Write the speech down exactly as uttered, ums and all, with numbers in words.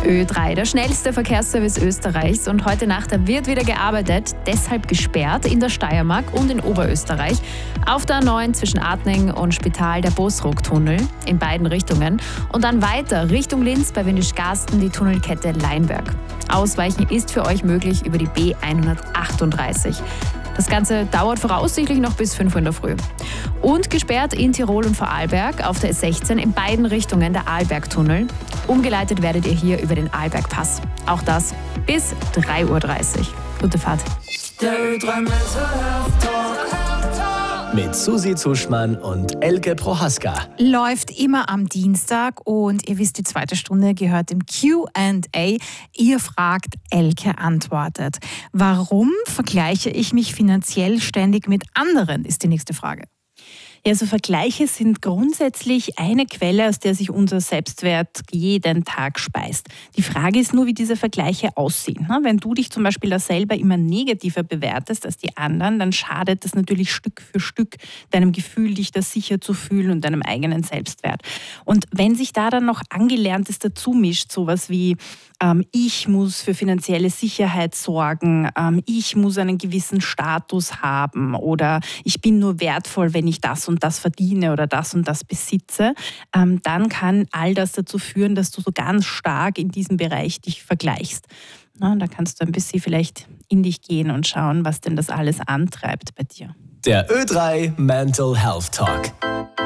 Ö drei, der schnellste Verkehrsservice Österreichs, und heute Nacht wird wieder gearbeitet, deshalb gesperrt in der Steiermark und in Oberösterreich. Auf der A neun zwischen Adning und Spital der Bosruck-Tunnel in beiden Richtungen und dann weiter Richtung Linz bei Windischgarsten die Tunnelkette Leinberg. Ausweichen ist für euch möglich über die B hundertachtunddreißig. Das Ganze dauert voraussichtlich noch bis fünf Uhr in der Früh. Und gesperrt in Tirol und Vorarlberg auf der S sechzehn in beiden Richtungen der Arlbergtunnel. Umgeleitet werdet ihr hier über den Arlbergpass. Auch das bis drei Uhr dreißig. Gute Fahrt. Der Ö drei Mental Health Talk mit Susi Zuschmann und Elke Prohaska. Läuft immer am Dienstag und ihr wisst, die zweite Stunde gehört dem Q and A. Ihr fragt, Elke antwortet. Warum vergleiche ich mich finanziell ständig mit anderen, ist die nächste Frage. Ja, so Vergleiche sind grundsätzlich eine Quelle, aus der sich unser Selbstwert jeden Tag speist. Die Frage ist nur, wie diese Vergleiche aussehen. Wenn du dich zum Beispiel da selber immer negativer bewertest als die anderen, dann schadet das natürlich Stück für Stück deinem Gefühl, dich da sicher zu fühlen und deinem eigenen Selbstwert. Und wenn sich da dann noch Angelerntes dazu mischt, sowas wie ähm, ich muss für finanzielle Sicherheit sorgen, ähm, ich muss einen gewissen Status haben oder ich bin nur wertvoll, wenn ich das und das verdiene oder das und das besitze, ähm, dann kann all das dazu führen, dass du so ganz stark in diesem Bereich dich vergleichst. Na, da kannst du ein bisschen vielleicht in dich gehen und schauen, was denn das alles antreibt bei dir. Der Ö drei Mental Health Talk.